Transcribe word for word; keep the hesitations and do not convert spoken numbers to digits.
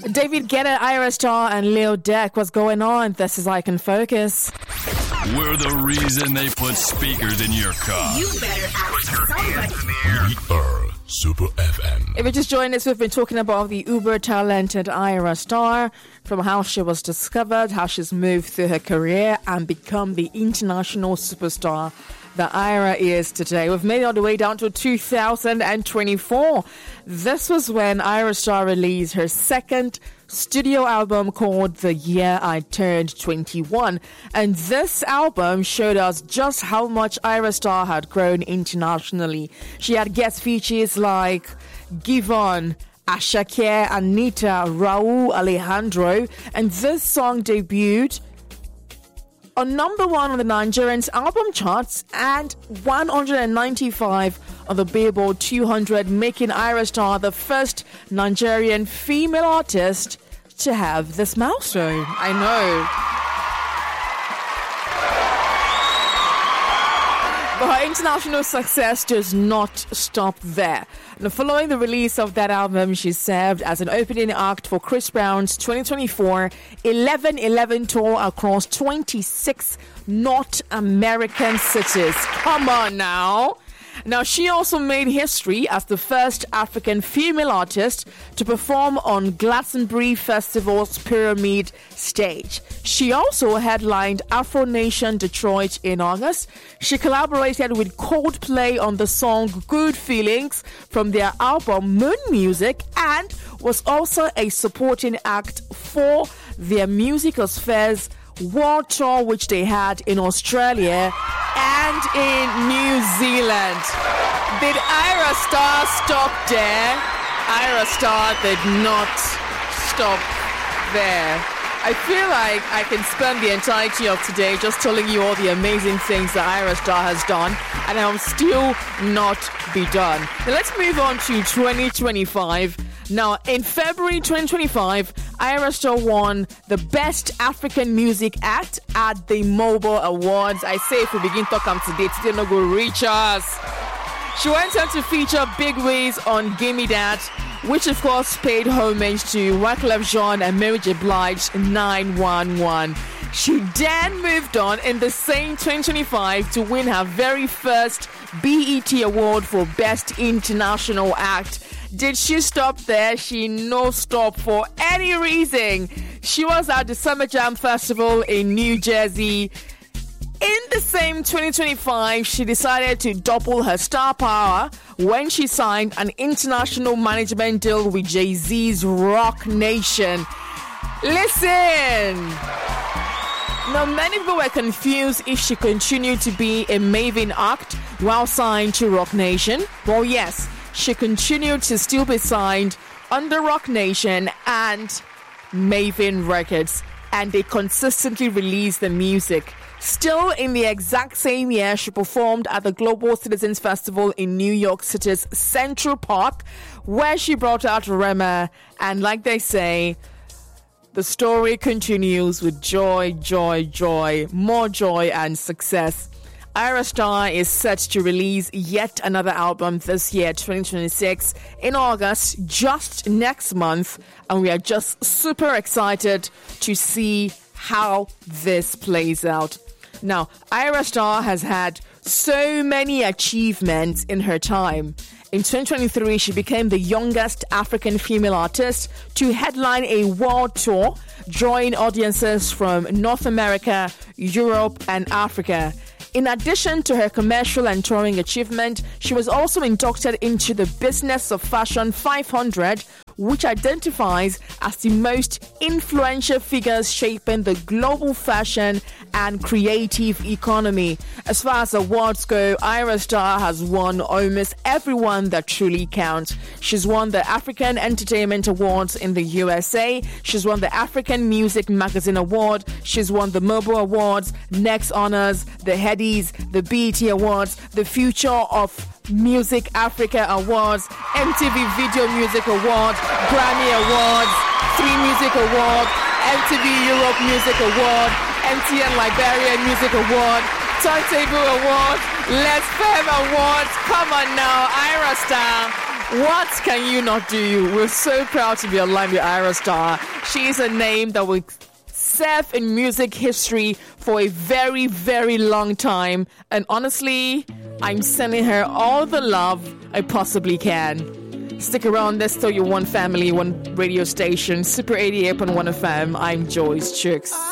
David Guetta, Ira Star, and Lil Deck. What's going on? This is Icon Focus. We're the reason they put speakers in your car. You better ask somebody. We are Super F M. If you just joined us, we've been talking about the uber talented Ira Star, from how she was discovered, how she's moved through her career and become the international superstar that Ira is today. We've made it all the way down to two thousand twenty-four. This was when Ira Star released her second studio album called The Year I Turned twenty-one. And this album showed us just how much Ira Star had grown internationally. She had guest features like Giveon, Ashake, Anita, Raul Alejandro, and this song debuted on number one on the Nigerian's album charts and one hundred ninety-five on the Billboard two hundred, making Ira Star the first Nigerian female artist to have this milestone. I know. But her international success does not stop there. Now, following the release of that album, she served as an opening act for Chris Brown's twenty twenty-four eleven eleven tour across twenty-six North American cities. Come on now. Now, she also made history as the first African female artist to perform on Glastonbury Festival's Pyramid stage. She also headlined Afro Nation Detroit in August. She collaborated with Coldplay on the song Good Feelings from their album Moon Music and was also a supporting act for their Musicospheres World Tour, which they had in Australia and in New Zealand. Did Ira Star stop there? Ira Star did not stop there. I feel like I can spend the entirety of today just telling you all the amazing things that Ira Star has done, and I'm still not be done. Now let's move on to twenty twenty-five. Now, in February twenty twenty-five, Ira Star won the Best African Music Act at the Mobile Awards. I say if we begin talking today, today no go reach us. She went on to feature Big Wiz on Gimme That, which of course paid homage to Wyclef Jean and Mary J. Blige's nine one one. She then moved on in the same twenty twenty-five to win her very first B E T Award for Best International Act. Did she stop there? She no stop for any reason. She was at the Summer Jam Festival in New Jersey. In the same twenty twenty-five, she decided to double her star power when she signed an international management deal with Jay-Z's Rock Nation. Listen! Now, many people were confused if she continued to be a Maven act while signed to Rock Nation. Well, yes, she continued to still be signed under Rock Nation and Maven Records, and they consistently released the music. Still in the exact same year, she performed at the Global Citizens Festival in New York City's Central Park, where she brought out Rema, and like they say, the story continues with joy, joy, joy, more joy and success. Ira Star is set to release yet another album this year, twenty twenty-six, in August, just next month. And we are just super excited to see how this plays out. Now, Ira Star has had so many achievements in her time. In twenty twenty-three, she became the youngest African female artist to headline a world tour, drawing audiences from North America, Europe, and Africa. In addition to her commercial and touring achievement, she was also inducted into the Business of Fashion five hundred, which identifies as the most influential figures shaping the global fashion and creative economy. As far as awards go, Ira Star has won almost every one that truly counts. She's won the African Entertainment Awards in the U S A. She's won the African Music Magazine Award. She's won the Mobile Awards, Next Honors, the Headies, the B E T Awards, the Future of Music Africa Awards, M T V Video Music Awards, Grammy Awards, Three Music Award, M T V Europe Music Award, M T N Liberia Music Award, Turntable Award, Let's Fame Awards. Come on now, Ira Star. What can you not do? We're so proud to be aligned with Ayra Starr. She's a name that will serve in music history for a very, very long time. And honestly, I'm sending her all the love I possibly can. Stick around. There's still your one family, one radio station, Super eighty-eight point one F M. I'm Joyce Chooks.